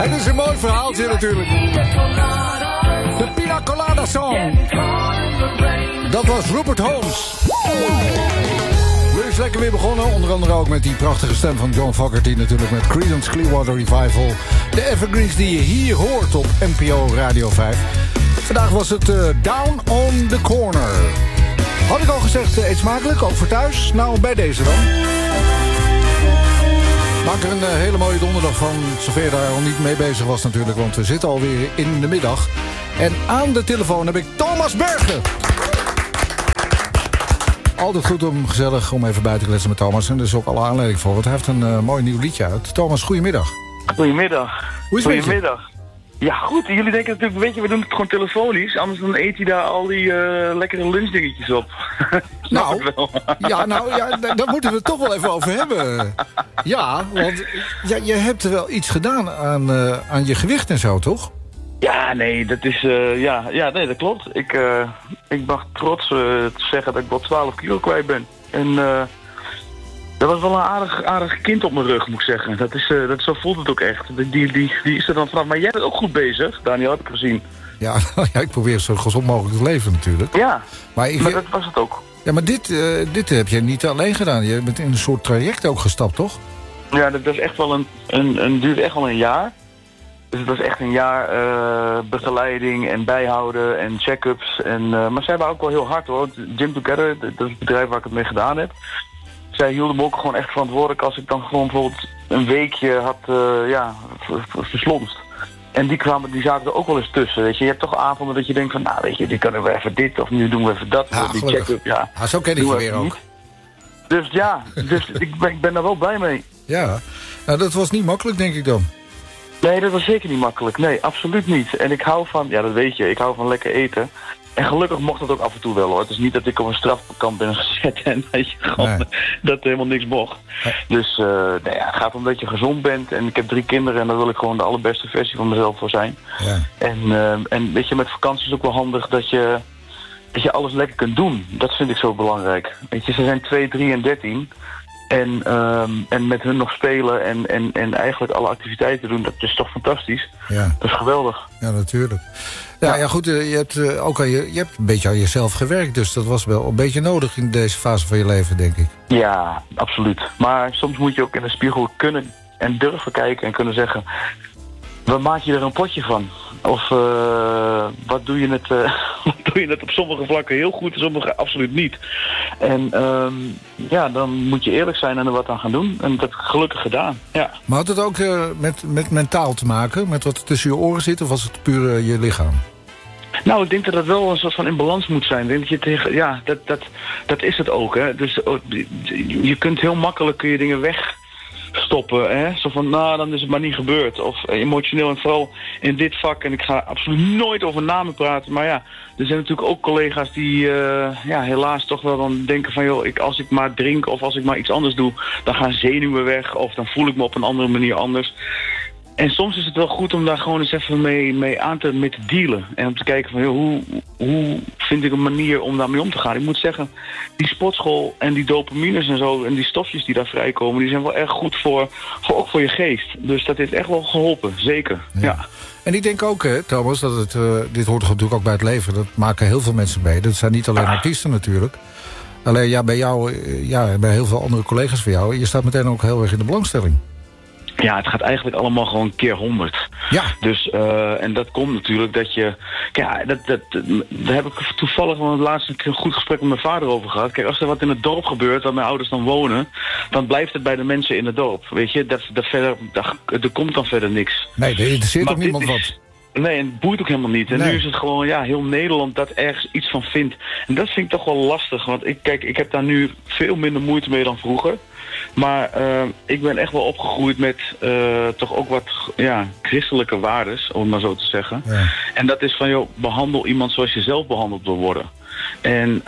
Het is een mooi verhaaltje natuurlijk. De Pina Colada Song. Dat was Rupert Holmes. We is lekker weer begonnen. Onder andere ook met die prachtige stem van John Fogerty. Natuurlijk met Creedence Clearwater Revival. De evergreens die je hier hoort op NPO Radio 5. Vandaag was het Down on the Corner. Had ik al gezegd, eet smakelijk, ook voor thuis. Nou, bij deze dan. Maak er een hele mooie donderdag van. Zover daar al niet mee bezig was natuurlijk. Want we zitten alweer in de middag. En aan de telefoon heb ik Thomas Bergen. Altijd goed gezellig om even buiten te kletsen met Thomas. En er is ook alle aanleiding voor. Want hij heeft een mooi nieuw liedje uit. Thomas, goedemiddag. Goedemiddag. Hoe is het met je? Goedemiddag. Ja, goed. Jullie denken natuurlijk, weet je, we doen het gewoon telefonisch. Anders dan eet hij daar al die lekkere lunchdingetjes op. Nou, ja, daar moeten we het toch wel even over hebben. Ja, want je hebt er wel iets gedaan aan je gewicht en zo, toch? Ja, nee, dat is, nee, dat klopt. Ik mag trots zeggen dat ik wel 12 kilo kwijt ben. En dat was wel een aardig kind op mijn rug, moet ik zeggen. Zo voelt het ook echt. Die is er dan vanaf. Maar jij bent ook goed bezig, Daniel, heb ik gezien. Ja, ik probeer zo gezond mogelijk te leven natuurlijk. Ja, maar dat was het ook. Ja, maar dit heb je niet alleen gedaan. Je bent in een soort traject ook gestapt, toch? Ja, dat is echt wel duurde echt wel een jaar. Dus het was echt een jaar begeleiding en bijhouden en check-ups. Maar zij waren ook wel heel hard hoor. Gym Together, dat is het bedrijf waar ik het mee gedaan heb. Zij hielden me ook gewoon echt verantwoordelijk als ik dan gewoon bijvoorbeeld een weekje had verslonst. En die zaten er ook wel eens tussen. Weet je hebt toch avonden dat je denkt van, nou weet je, nu kunnen we even dit of nu doen we even dat. Ja, die check-up, zo ken ik je weer ook. Dus ja, ik ben daar wel blij mee. Ja, nou dat was niet makkelijk denk ik dan. Nee, dat was zeker niet makkelijk. Nee, absoluut niet. En ik hou van, ja dat weet je, ik hou van lekker eten. En gelukkig mocht dat ook af en toe wel hoor. Het is niet dat ik op een strafkamp ben gezet en dat je gewoon dat helemaal niks mocht. Nee. Dus het gaat om dat je gezond bent. En ik heb 3 kinderen en daar wil ik gewoon de allerbeste versie van mezelf voor zijn. Ja. En weet je, met vakantie is ook wel handig dat je alles lekker kunt doen. Dat vind ik zo belangrijk. Weet je, ze zijn 2, 3 en 13. En met hun nog spelen en eigenlijk alle activiteiten doen, dat is toch fantastisch. Ja. Dat is geweldig. Ja, natuurlijk. Ja, goed, je hebt ook je hebt een beetje aan jezelf gewerkt, dus dat was wel een beetje nodig in deze fase van je leven, denk ik. Ja, absoluut. Maar soms moet je ook in de spiegel kunnen en durven kijken en kunnen zeggen, wat maak je er een potje van? Of wat doe je het op sommige vlakken heel goed en sommige absoluut niet. En dan moet je eerlijk zijn en er wat aan gaan doen. En dat heb ik gelukkig gedaan, ja. Maar had het ook met mentaal te maken? Met wat tussen je oren zit? Of was het puur je lichaam? Nou, ik denk dat dat wel een soort van in balans moet zijn. Denk dat is het ook, hè. Dus je kunt heel makkelijk dingen wegstoppen, hè? Zo van, dan is het maar niet gebeurd. Of emotioneel en vooral in dit vak. En ik ga absoluut nooit over namen praten. Maar ja, er zijn natuurlijk ook collega's die helaas toch wel dan denken van, joh, als ik maar drink of als ik maar iets anders doe, dan gaan zenuwen weg. Of dan voel ik me op een andere manier anders. En soms is het wel goed om daar gewoon eens even mee te dealen. En om te kijken van, joh, hoe vind ik een manier om daarmee om te gaan. Ik moet zeggen, die sportschool en die dopamines en zo en die stofjes die daar vrijkomen, die zijn wel erg goed ook voor je geest. Dus dat heeft echt wel geholpen, zeker. Ja. En ik denk ook, Thomas, dat dit hoort natuurlijk ook bij het leven. Dat maken heel veel mensen mee. Dat zijn niet alleen artiesten natuurlijk. Alleen bij jou, bij heel veel andere collega's van jou, je staat meteen ook heel erg in de belangstelling. Ja, het gaat eigenlijk allemaal gewoon keer 100. Ja. Dus, en dat komt natuurlijk dat je... Ja, daar heb ik toevallig van het laatste een goed gesprek met mijn vader over gehad. Kijk, als er wat in het dorp gebeurt, waar mijn ouders dan wonen, dan blijft het bij de mensen in het dorp. Weet je, er komt dan verder niks. Nee, er interesseert ook niemand wat. Nee, en het boeit ook helemaal niet. En nu is het gewoon, heel Nederland dat ergens iets van vindt. En dat vind ik toch wel lastig. Want ik heb daar nu veel minder moeite mee dan vroeger. Maar ik ben echt wel opgegroeid met toch ook wat christelijke waardes, om het maar zo te zeggen. Ja. En dat is van, joh, behandel iemand zoals je zelf behandeld wil worden. En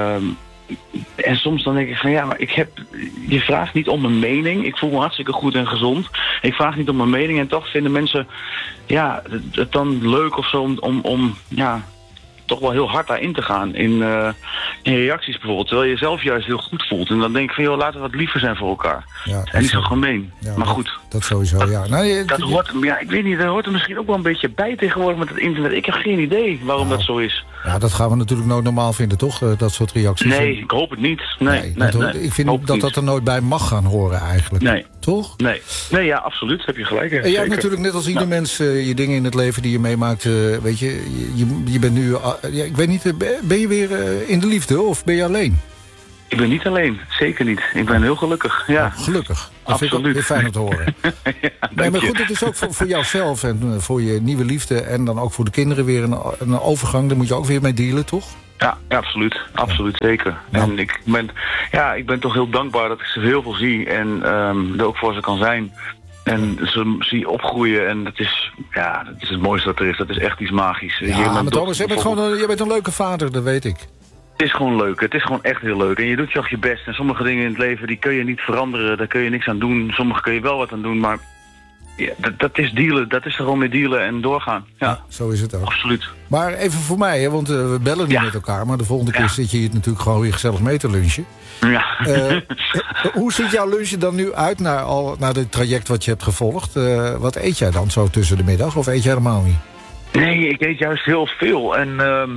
soms dan denk ik van, maar je vraagt niet om mijn mening. Ik voel me hartstikke goed en gezond. Ik vraag niet om mijn mening en toch vinden mensen het dan leuk of zo om toch wel heel hard daarin te gaan. In reacties bijvoorbeeld. Terwijl je zelf juist heel goed voelt. En dan denk ik van, joh, laten we wat liever zijn voor elkaar. Ja, en niet zo gemeen. Ja, maar goed. dat sowieso, ja. Nou, dat hoort, ja, ik weet niet, dat hoort er misschien ook wel een beetje bij tegenwoordig met het internet. Ik heb geen idee waarom dat zo is. Ja, dat gaan we natuurlijk nooit normaal vinden, toch? Dat soort reacties. Nee, ik hoop het niet. Nee, ik vind dat er nooit bij mag gaan horen eigenlijk. Nee. Toch? Nee, ja, absoluut. Heb je gelijk. En jij hebt natuurlijk net als ieder mens je dingen in het leven die je meemaakt. Weet je bent nu... ik weet niet, ben je weer in de liefde of ben je alleen? Ik ben niet alleen, zeker niet. Ik ben heel gelukkig, ja. Oh, gelukkig. Dat absoluut. vind ik ook weer fijn om te horen. Nee, maar goed, het is ook voor jouzelf en voor je nieuwe liefde... en dan ook voor de kinderen weer een overgang. Daar moet je ook weer mee dealen, toch? Ja, absoluut. Absoluut, zeker. Ja. En ik ben toch heel dankbaar dat ik ze heel veel zie... en er ook voor ze kan zijn... En ze zie opgroeien en dat is het mooiste wat er is. Dat is echt iets magisch. Ja, maar Thomas, jij bent een leuke vader, dat weet ik. Het is gewoon leuk. Het is gewoon echt heel leuk. En je doet toch je best. En sommige dingen in het leven die kun je niet veranderen. Daar kun je niks aan doen. Sommige kun je wel wat aan doen. Maar ja, dat is dealen. Dat is er gewoon mee dealen en doorgaan. Ja, zo is het ook. Absoluut. Maar even voor mij, hè, want we bellen niet met elkaar. Maar de volgende keer zit je hier natuurlijk gewoon weer gezellig mee te lunchen. Ja. Hoe ziet jouw lunch dan nu uit naar dit traject wat je hebt gevolgd? Wat eet jij dan zo tussen de middag? Of eet jij helemaal niet? Nee, ik eet juist heel veel. En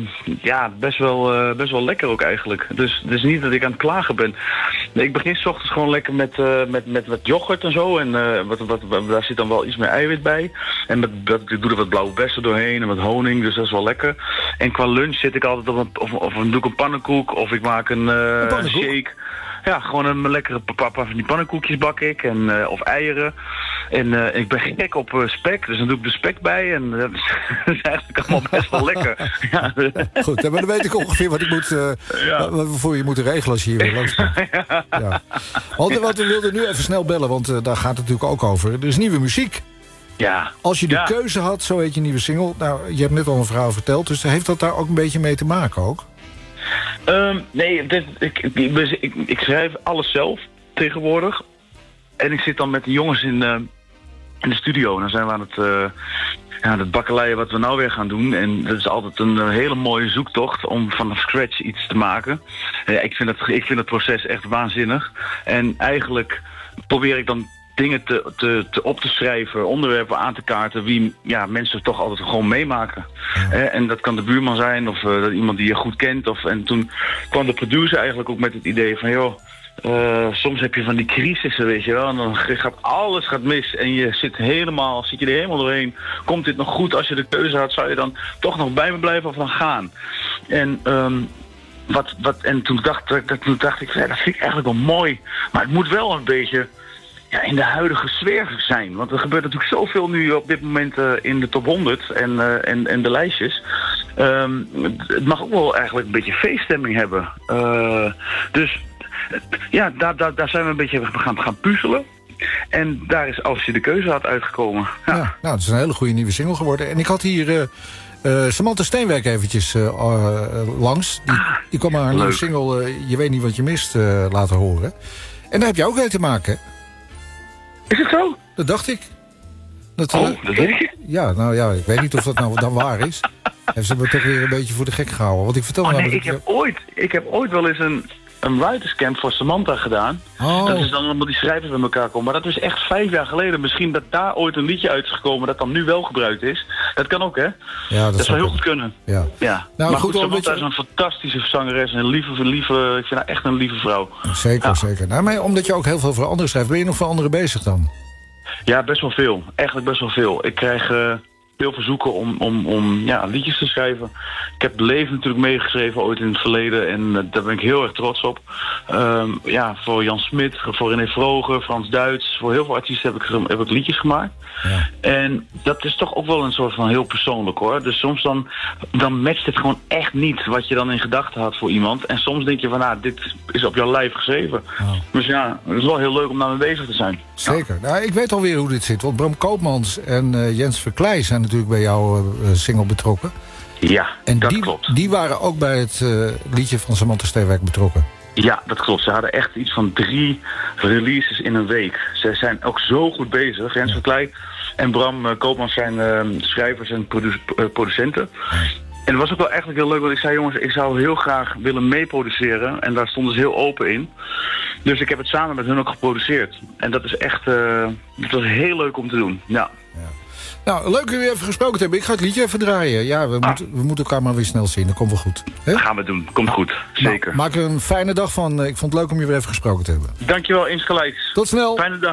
best wel lekker ook eigenlijk. Dus het is niet dat ik aan het klagen ben. Nee, ik begin 's ochtends gewoon lekker met wat yoghurt en zo. En daar zit dan wel iets meer eiwit bij. En ik doe er wat blauwe bessen doorheen en wat honing. Dus dat is wel lekker. En qua lunch zit ik altijd of doe ik een pannenkoek of ik maak een shake. Ja, gewoon een lekkere papa van die pannenkoekjes bak ik. Of eieren. En ik ben gek op spek, dus dan doe ik de spek bij. En dat is eigenlijk allemaal best wel lekker. Ja. Goed, maar dan weet ik ongeveer wat ik moet, voor je moet regelen als je hier weer langs komt. Ja. Want we wilden nu even snel bellen, want daar gaat het natuurlijk ook over. Er is nieuwe muziek. Ja. Als je de keuze had, zo heet je nieuwe single. Nou, je hebt net al een verhaal verteld, dus heeft dat daar ook een beetje mee te maken ook? Nee, ik schrijf alles zelf tegenwoordig. En ik zit dan met de jongens in de studio. En dan zijn we aan het bakkeleien wat we nou weer gaan doen. En dat is altijd een hele mooie zoektocht om van scratch iets te maken. Ik vind het proces echt waanzinnig. En eigenlijk probeer ik dan dingen op te schrijven, onderwerpen aan te kaarten... wie mensen toch altijd gewoon meemaken. En dat kan de buurman zijn of iemand die je goed kent. En toen kwam de producer eigenlijk ook met het idee van... joh, soms heb je van die crisissen, weet je wel. En dan alles gaat mis en je zit er helemaal doorheen. Komt dit nog goed? Als je de keuze had, zou je dan toch nog bij me blijven of dan gaan? En... En toen dacht ik, dat vind ik eigenlijk wel mooi. Maar het moet wel een beetje in de huidige sfeer zijn. Want er gebeurt natuurlijk zoveel nu op dit moment in de top 100 en de lijstjes. Het mag ook wel eigenlijk een beetje feeststemming hebben. Dus daar zijn we een beetje gaan puzzelen. En daar is Als je de keuze had uitgekomen. Ja. Nou, het is een hele goede nieuwe single geworden. En ik had hier... Samantha Steenwijk eventjes langs. Die kwam haar nieuwe single Je weet niet wat je mist laten horen. En daar heb je ook mee te maken, hè? Is het zo? Dat dacht ik. Dat weet ik. Ja, nou ja, ik weet niet of dat nou dan waar is. Heeft ze me toch weer een beetje voor de gek gehouden. Want ik vertel ik heb ooit wel eens een writerscamp voor Samantha gedaan. Oh. Dat is dan allemaal die schrijvers bij elkaar komen. Maar dat is echt 5 jaar geleden. Misschien dat daar ooit een liedje uit is gekomen dat dan nu wel gebruikt is. Dat kan ook, hè? Ja, dat zou heel goed kunnen. Ja. Nou, maar goed, Samantha is een fantastische zangeres. En ik vind haar echt een lieve vrouw. Zeker. Nou, maar omdat je ook heel veel voor anderen schrijft, ben je nog voor anderen bezig dan? Ja, best wel veel. Eigenlijk best wel veel. Ik krijg veel verzoeken om liedjes te schrijven. Ik heb Leven natuurlijk meegeschreven ooit in het verleden. En daar ben ik heel erg trots op. Voor Jan Smit, voor René Vroger, Frans Duits. Voor heel veel artiesten heb ik liedjes gemaakt. Ja. En dat is toch ook wel een soort van heel persoonlijk, hoor. Dus soms dan matcht het gewoon echt niet wat je dan in gedachten had voor iemand. En soms denk je van, dit is op jouw lijf geschreven. Oh. Dus ja, het is wel heel leuk om daarmee bezig te zijn. Zeker. Ja. Nou, ik weet alweer hoe dit zit. Want Bram Koopmans en Jens Verkleij zijn natuurlijk bij jouw single betrokken. Ja, en dat klopt. Die waren ook bij het liedje van Samantha Steenwijk betrokken. Ja, dat klopt. Ze hadden echt iets van 3 releases in een week. Ze zijn ook zo goed bezig. Jens Verkleij en Bram Koopmans zijn schrijvers en producenten. En het was ook wel eigenlijk heel leuk, want ik zei, jongens, ik zou heel graag willen meeproduceren. En daar stonden ze heel open in. Dus ik heb het samen met hun ook geproduceerd. En dat is echt, dat was heel leuk om te doen, ja. Nou, leuk u even gesproken te hebben. Ik ga het liedje even draaien. Ja, we moeten elkaar maar weer snel zien. Dat komt wel goed. He? Dat gaan we doen. Komt goed. Zeker. Nou, maak er een fijne dag van. Ik vond het leuk om je weer even gesproken te hebben. Dankjewel, insgelijks. Tot snel. Fijne dag.